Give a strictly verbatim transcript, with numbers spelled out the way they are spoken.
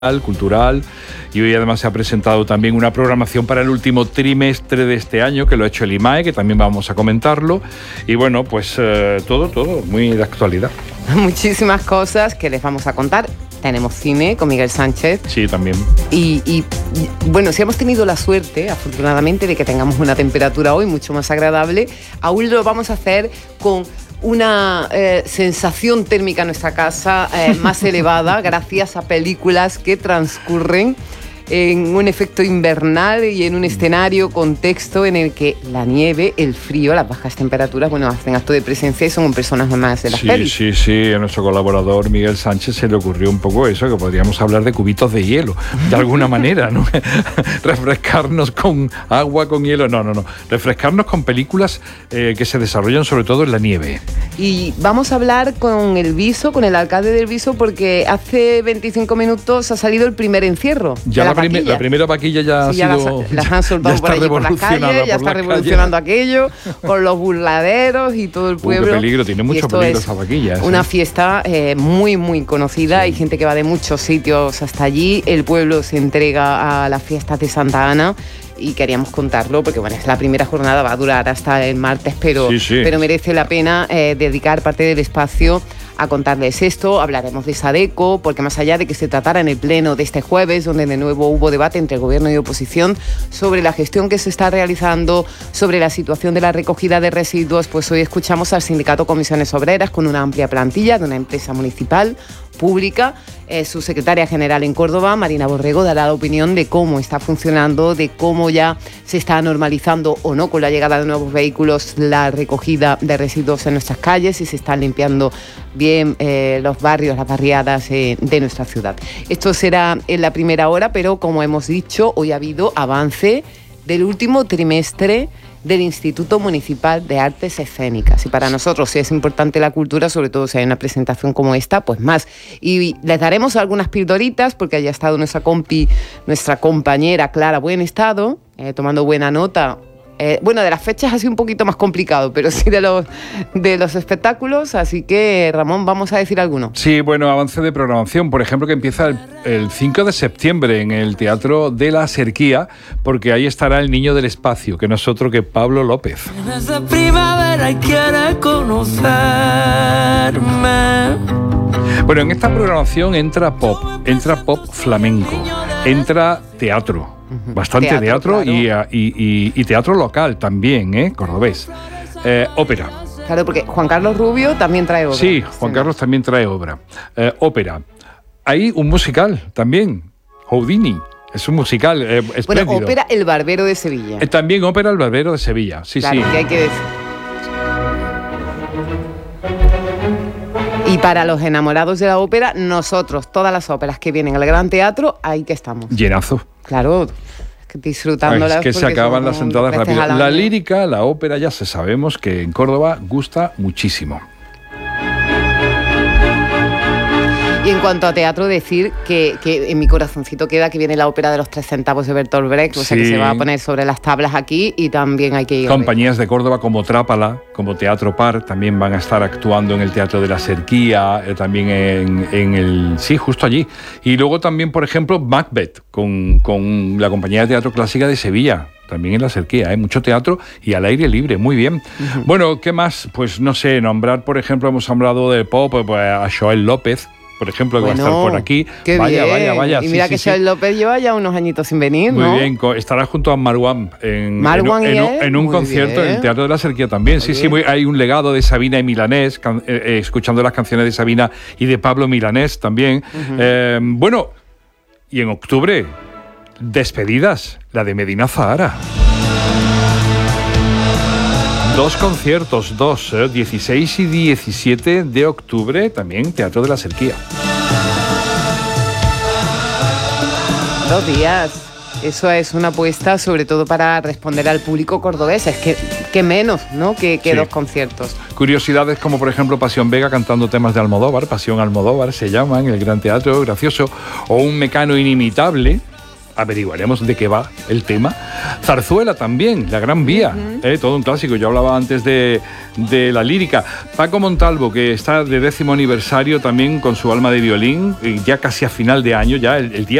cultural, y hoy además se ha presentado también una programación para el último trimestre de este año, que lo ha hecho el I M A E, que también vamos a comentarlo, y bueno, pues eh, todo, todo muy de actualidad. Muchísimas cosas que les vamos a contar. Tenemos cine con Miguel Sánchez. Sí, también. Y, y bueno, si hemos tenido la suerte, afortunadamente, de que tengamos una temperatura hoy mucho más agradable, aún lo vamos a hacer con una eh, sensación térmica en nuestra casa eh, más elevada gracias a películas que transcurren en un efecto invernal y en un escenario, contexto en el que la nieve, el frío, las bajas temperaturas, bueno, hacen acto de presencia y son personas más de las sí, pelis. Sí, sí, a nuestro colaborador Miguel Sánchez se le ocurrió un poco eso, que podríamos hablar de cubitos de hielo, de alguna manera, ¿no? Refrescarnos con agua, con hielo, no, no, no, refrescarnos con películas eh, que se desarrollan sobre todo en la nieve. Y vamos a hablar con el Viso, con el alcalde del Viso, porque hace veinticinco minutos ha salido el primer encierro. Ya la, prim la primera vaquilla ya sí, ha ya sido... Las, las han soltado por allí por las calles, ya está revolucionando aquello, con los burladeros y todo el pueblo. Uh, qué peligro, tiene mucho peligro esa vaquilla. ¿eh? Una fiesta eh, muy, muy conocida, sí. Hay gente que va de muchos sitios hasta allí, el pueblo se entrega a las fiestas de Santa Ana, y queríamos contarlo porque bueno, es la primera jornada, va a durar hasta el martes, pero, sí, sí. pero merece la pena eh, dedicar parte del espacio a contarles esto. Hablaremos de Sadeco, porque más allá de que se tratara en el pleno de este jueves, donde de nuevo hubo debate entre gobierno y oposición sobre la gestión que se está realizando, sobre la situación de la recogida de residuos, pues hoy escuchamos al sindicato Comisiones Obreras, con una amplia plantilla de una empresa municipal pública. Eh, su secretaria general en Córdoba, Marina Borrego, dará la opinión de cómo está funcionando, de cómo ya se está normalizando o no con la llegada de nuevos vehículos la recogida de residuos en nuestras calles, y se están limpiando bien eh, los barrios, las barriadas eh, de nuestra ciudad. Esto será en la primera hora, pero como hemos dicho, hoy ha habido avance del último trimestre del Instituto Municipal de Artes Escénicas. Y para nosotros, si es importante la cultura, sobre todo si hay una presentación como esta, pues más. Y les daremos algunas pildoritas, porque haya estado nuestra compi, nuestra compañera Clara Buen Estado, eh, tomando buena nota. Eh, bueno, de las fechas ha sido un poquito más complicado, pero sí de los, de los espectáculos, así que, Ramón, vamos a decir alguno. Sí, bueno, avance de programación, por ejemplo, que empieza el, el cinco de septiembre en el Teatro de la Serquía, porque ahí estará El Niño del Espacio, que no es otro que Pablo López. Desde primavera y quiere conocerme. Bueno, en esta programación entra pop, entra pop flamenco, entra teatro. Bastante teatro, teatro claro. y, y, y, y teatro local también, ¿eh? Cordobés. Eh, ópera. Claro, porque Juan Carlos Rubio también trae obra. Sí, Juan sí. Carlos también trae obra. Eh, ópera. Hay un musical también, Houdini. Es un musical eh, espléndido. Bueno, ópera El Barbero de Sevilla. Eh, también ópera El Barbero de Sevilla, sí, claro, sí. Que hay que decir. Y para los enamorados de la ópera, nosotros, todas las óperas que vienen al Gran Teatro, ahí que estamos. Llenazo. Claro, disfrutándolas. Es que se acaban las entradas rápido. La lírica, la ópera, ya se sabemos que en Córdoba gusta muchísimo. Y en cuanto a teatro, decir que, que en mi corazoncito queda que viene la ópera de los tres centavos de Bertolt Brecht, o sí. sea que se va a poner sobre las tablas aquí, y también hay que ir. Compañías de Córdoba como Trápala, como Teatro Par, también van a estar actuando en el Teatro de la Serquía, eh, también en, en el... Sí, justo allí. Y luego también, por ejemplo, Macbeth, con, con la Compañía de Teatro Clásica de Sevilla. También en la Serquía, hay ¿eh? mucho teatro y al aire libre, muy bien. Uh-huh. Bueno, ¿qué más? Pues no sé, nombrar, por ejemplo, hemos hablado de pop, pues a Joel López, por ejemplo, que bueno, va a estar por aquí. Qué vaya, bien. vaya, vaya. Y mira sí, que sí, Joel sí. López lleva ya unos añitos sin venir, muy ¿no? Muy bien, estará junto a Marwan en, Marwan en, en, en, en un muy concierto bien. en el Teatro de la Serquía también. Muy sí, bien. sí, muy, hay un legado de Sabina y Milanés, can, eh, eh, escuchando las canciones de Sabina y de Pablo Milanés también. Uh-huh. eh, bueno, y en octubre, despedidas, la de Medina Zahara. Dos conciertos, dos, eh, dieciséis y diecisiete de octubre, también Teatro de la Serquía. Dos días. Eso es una apuesta, sobre todo para responder al público cordobés. Es que, que menos, ¿no? Que, que sí. dos conciertos. Curiosidades como, por ejemplo, Pasión Vega cantando temas de Almodóvar, Pasión Almodóvar se llama en el Gran Teatro, gracioso. O Un Mecano Inimitable, averiguaremos de qué va el tema. Zarzuela también, La Gran Vía, uh-huh. eh, todo un clásico. Yo hablaba antes de, de la lírica. Paco Montalvo, que está de décimo aniversario también con su Alma de Violín, ya casi a final de año, ya el, el día